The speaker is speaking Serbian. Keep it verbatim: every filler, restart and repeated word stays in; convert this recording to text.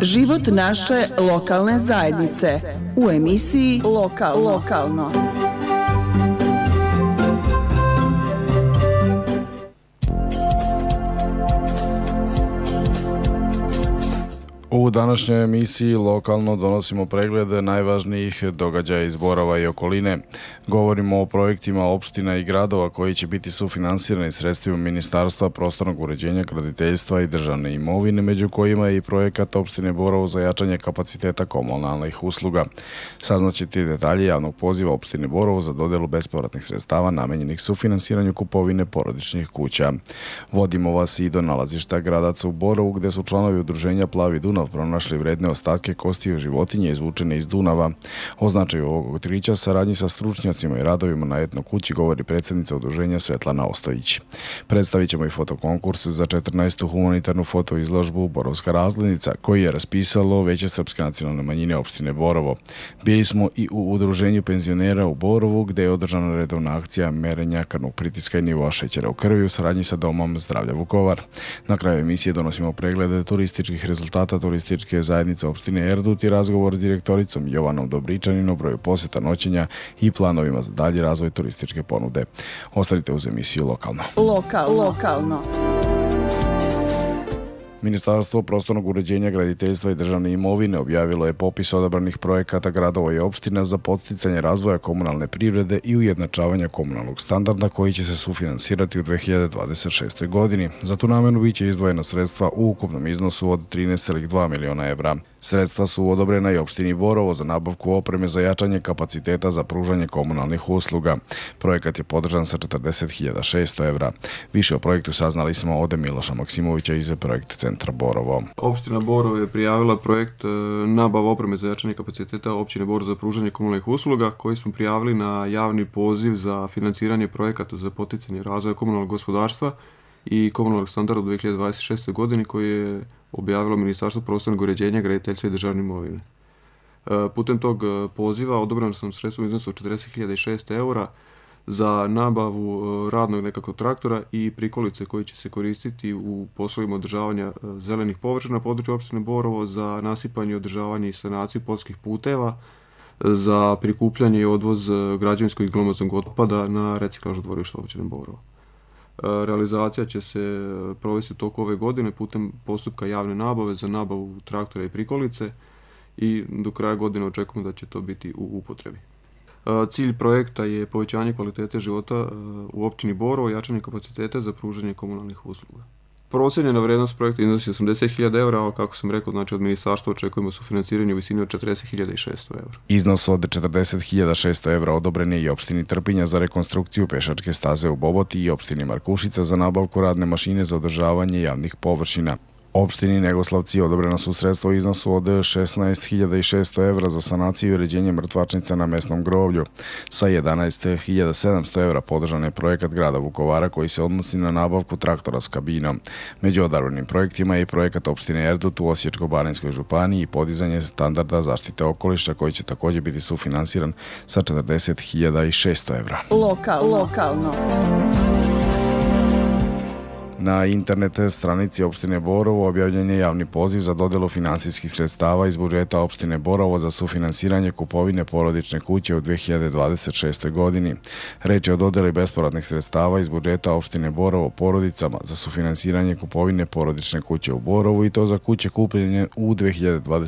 Život naše lokalne zajednice u emisiji Lokal, lokalno. U današnjoj emisiji Lokalno donosimo pregled najvažnijih događaja iz Borova i okoline. Govorimo o projektima opština i gradova koji će biti sufinansirani sredstvima Ministarstva prostornog uređenja, graditeljstva i državne imovine, među kojima je i projekat opštine Borovo za jačanje kapaciteta komunalnih usluga. Saznaćete detalje javnog poziva opštine Borovo za dodelu bespovratnih sredstava namenjenih sufinansiranju kupovine porodičnih kuća. Vodimo vas i do nalazišta Gradaca u Borovu, gde su članovi udruženja Plavi Dunav pronašli vredne ostatke kostiju životinje izvučene iz Dunava. O značaju ovog otkrića, saradnji sa stručnjacima i radovima na etno kući govori predsjednica udruženja Svetlana Ostojić. Predstavit ćemo i fotokonkurs za četrnaestu humanitarnu fotoizložbu Borovska razglednica, koji je raspisalo Veće srpske nacionalne manjine opštine Borovo. Bili smo i u udruženju penzionera u Borovu, gde je održana redovna akcija merenja krvnog pritiska i nivoa šećera u krvi u saradnji sa Domom zdravlja Vukovar. Na kraju emisije donosimo preglede turističkih rezultata turističke zajednice opštine Erdut i razgovor s direktoricom Jovanom Dobričanin o broju poseta noćenja i planovima za dalji razvoj turističke ponude. Ostanite uz emisiju Lokalno. Lokal, lokalno. Ministarstvo prostornog uređenja, graditeljstva i državne imovine objavilo je popis odabranih projekata gradova i opština za podsticanje razvoja komunalne privrede i ujednačavanja komunalnog standarda koji će se sufinansirati u dve hiljade dvadeset šestoj. godini. Za tu namenu biće izdvojena sredstva u ukupnom iznosu od trinaest zarez dva miliona evra. Sredstva su odobrena i opštini Borovo za nabavku opreme za jačanje kapaciteta za pružanje komunalnih usluga. Projekat je podržan sa četrdeset hiljada šesto evra. Više o projektu saznali smo od Miloša Maksimovića iz Projekt centra Borovo. Opština Borovo je prijavila projekt nabava opreme za jačanje kapaciteta opštine Borovo za pružanje komunalnih usluga, koji smo prijavili na javni poziv za finansiranje projekata za poticanje razvoja komunalnog gospodarstva i komunalnog standarda u dve hiljade dvadeset šestoj. godini, koji je objavilo Ministarstvo prostornog uređenja, graditeljstva i državne imovine. Putem tog poziva odobreno sam sredstvo u iznosu od četrdeset hiljada šesto eura za nabavu radnog nekakvog traktora i prikolice koji će se koristiti u poslovima održavanja zelenih površina na području opštine Borovo, za nasipanje, održavanje i sanaciju poljskih puteva, za prikupljanje i odvoz građevinskog i glomaznog otpada na reciklažno dvorište opštine Borovo. Realizacija će se provesti u toku ove godine putem postupka javne nabave za nabavu traktora i prikolice i do kraja godine očekujemo da će to biti u upotrebi. Cilj projekta je povećanje kvalitete života u opštini Borovo, jačanje kapaciteta za pružanje komunalnih usluga. Procijenjena vrednost projekta iznosi osamdeset hiljada evra, a kako sam rekao, znači od ministarstva očekujemo sufinansiranje u visini od četrdeset hiljada šesto evra. Iznos od četrdeset hiljada šesto evra odobren je i opštini Trpinja za rekonstrukciju pešačke staze u Boboti i opštini Markušica za nabavku radne mašine za održavanje javnih površina. Opštini Negoslavci odobrena su sredstva u iznosu od šesnaest hiljada šesto evra za sanaciju i uređenje mrtvačnica na mesnom groblju. Sa jedanaest hiljada sedamsto evra podržan je projekat grada Vukovara koji se odnosi na nabavku traktora s kabinom. Među odabranim projektima je i projekat opštine Erdut u Osječko-baranjskoj županiji i podizanje standarda zaštite okoliša koji će također biti sufinansiran sa četrdeset hiljada šesto evra. Lokal, lokalno. Na internet stranici opštine Borovo objavljen je javni poziv za dodelu finansijskih sredstava iz budžeta opštine Borovo za sufinansiranje kupovine porodične kuće u dve hiljade dvadeset šestoj. godini. Reč je o dodeli bespovratnih sredstava iz budžeta opštine Borovo porodicama za sufinansiranje kupovine porodične kuće u Borovu i to za kuće kupljene u dve hiljade dvadeset